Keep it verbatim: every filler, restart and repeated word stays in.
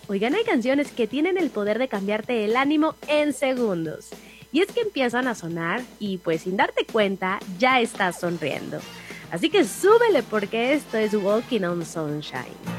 Oigan, hay canciones que tienen el poder de cambiarte el ánimo en segundos. Y es que empiezan a sonar y pues sin darte cuenta ya estás sonriendo. Así que súbele porque esto es Walking on Sunshine.